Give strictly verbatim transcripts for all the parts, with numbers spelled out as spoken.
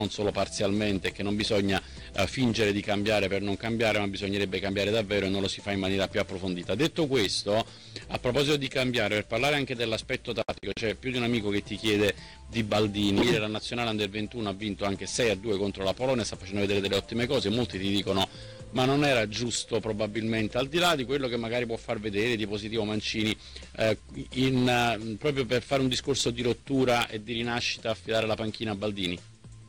non solo parzialmente, che non bisogna uh, fingere di cambiare per non cambiare, ma bisognerebbe cambiare davvero e non lo si fa in maniera più approfondita. Detto questo, a proposito di cambiare, per parlare anche dell'aspetto tattico, c'è più di un amico che ti chiede di Baldini. Ieri la nazionale under ventuno ha vinto anche sei a due contro la Polonia, sta facendo vedere delle ottime cose, molti ti dicono ma non era giusto probabilmente, al di là di quello che magari può far vedere di positivo Mancini, eh, in, uh, proprio per fare un discorso di rottura e di rinascita, affidare la panchina a Baldini?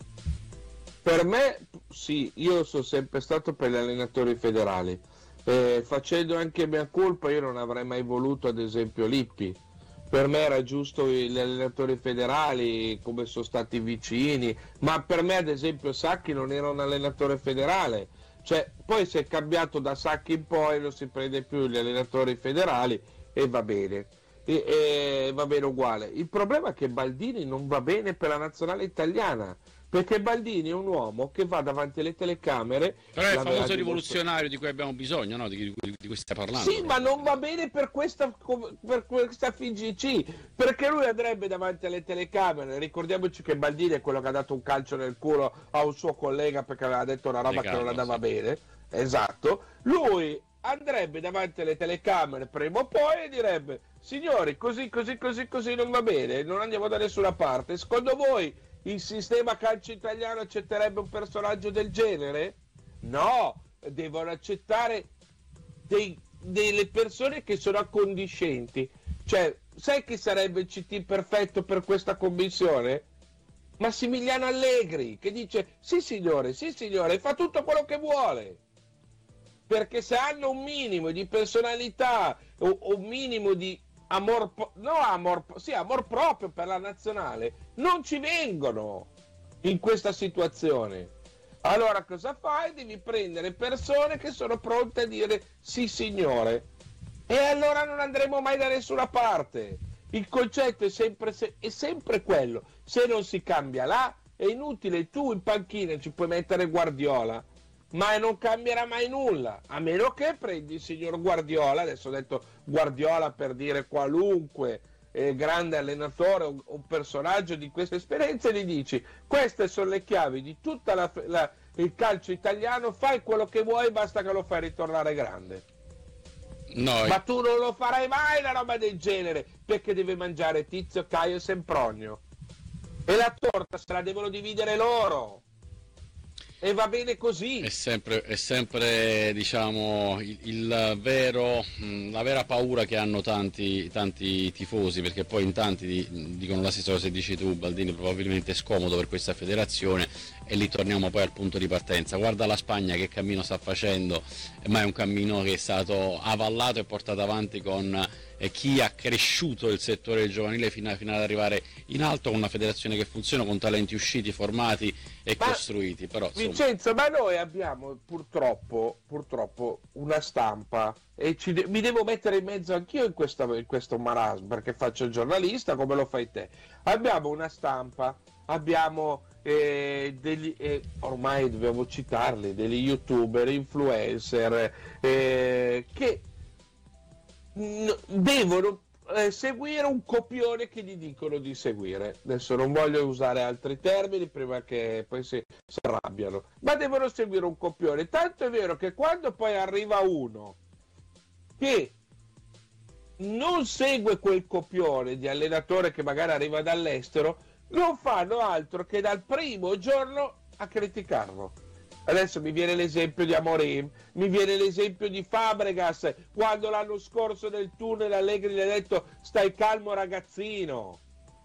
Per me sì, io sono sempre stato per gli allenatori federali, eh, facendo anche mia colpa io non avrei mai voluto ad esempio Lippi. Per me era giusto gli allenatori federali, come sono stati vicini, ma per me ad esempio Sacchi non era un allenatore federale, cioè poi si è cambiato da Sacchi in poi, non si prende più gli allenatori federali e va bene, e, e va bene uguale. Il problema è che Baldini non va bene per la nazionale italiana, perché Baldini è un uomo che va davanti alle telecamere. Però è il famoso rivoluzionario di cui abbiamo bisogno, no? di, di, di cui stai parlando. Sì, ma non va bene per questa, per questa F I G C, perché lui andrebbe davanti alle telecamere. Ricordiamoci che Baldini è quello che ha dato un calcio nel culo a un suo collega perché aveva detto una roba che non andava sì. bene. Esatto. Lui andrebbe davanti alle telecamere prima o poi e direbbe: signori, così, così, così, così non va bene, non andiamo da nessuna parte. Secondo voi il sistema calcio italiano accetterebbe un personaggio del genere? No, devono accettare dei, delle persone che sono accondiscenti. Cioè, sai chi sarebbe il C T perfetto per questa commissione? Massimiliano Allegri, che dice sì signore, sì signore, fa tutto quello che vuole. Perché se hanno un minimo di personalità o, o un minimo di amor, no amor, sì, amor proprio per la nazionale, non ci vengono in questa situazione. Allora cosa fai? Devi prendere persone che sono pronte a dire sì signore, e allora non andremo mai da nessuna parte. Il concetto è sempre, è sempre quello: se non si cambia là è inutile. Tu in panchina ci puoi mettere Guardiola, ma non cambierà mai nulla, a meno che prendi il signor Guardiola, adesso ho detto Guardiola per dire qualunque eh, grande allenatore o un personaggio di questa esperienza, e gli dici: queste sono le chiavi di tutta la, la, il calcio italiano, fai quello che vuoi, basta che lo fai ritornare grande. No, ma tu non lo farai mai una roba del genere, perché deve mangiare Tizio, Caio e Sempronio, e la torta se la devono dividere loro. E va bene così. È sempre, è sempre diciamo, il, il vero, la vera paura che hanno tanti, tanti tifosi, perché poi in tanti di, dicono la stessa cosa che dici tu, Baldini probabilmente è scomodo per questa federazione, e lì torniamo poi al punto di partenza. Guarda la Spagna che cammino sta facendo, ma è un cammino che è stato avallato e portato avanti con eh, chi ha cresciuto il settore giovanile fino, a, fino ad arrivare in alto, con una federazione che funziona, con talenti usciti, formati e ma, costruiti. Però, Vincenzo, ma noi abbiamo purtroppo, purtroppo una stampa, e ci de- mi devo mettere in mezzo anch'io in, questa, in questo marasma, perché faccio il giornalista come lo fai te. Abbiamo una stampa, abbiamo eh, degli, eh, ormai dobbiamo citarli, degli youtuber, influencer eh, che n- devono eh, seguire un copione che gli dicono di seguire. Adesso non voglio usare altri termini prima che poi si, si arrabbiano, ma devono seguire un copione. Tanto è vero che quando poi arriva uno che non segue quel copione di allenatore che magari arriva dall'estero, non fanno altro che dal primo giorno a criticarlo. Adesso mi viene l'esempio di Amorim, mi viene l'esempio di Fabregas, quando l'anno scorso nel tunnel Allegri gli ha detto stai calmo ragazzino.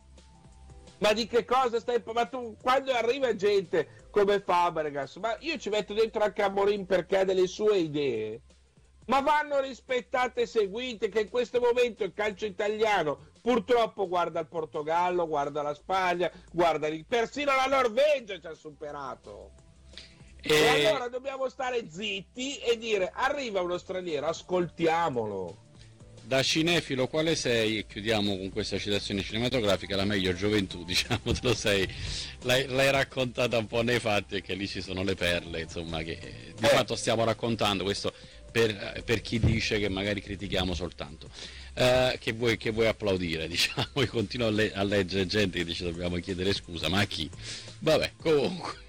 Ma di che cosa stai... Ma tu, quando arriva gente come Fabregas, ma io ci metto dentro anche Amorim perché ha delle sue idee, ma vanno rispettate e seguite, che in questo momento il calcio italiano purtroppo guarda il Portogallo, guarda la Spagna, guarda persino la Norvegia ci ha superato. E... e allora dobbiamo stare zitti e dire arriva uno straniero, ascoltiamolo. Da cinefilo quale sei, e chiudiamo con questa citazione cinematografica, la meglio gioventù, diciamo, te lo sei, l'hai, l'hai raccontata un po' nei fatti, e che lì ci sono le perle, insomma, che eh, di eh. fatto stiamo raccontando questo per, per chi dice che magari critichiamo soltanto. Uh, che, vuoi, che vuoi applaudire, diciamo, io continuo a, le- a leggere gente che dice dobbiamo chiedere scusa, ma a chi? Vabbè, comunque.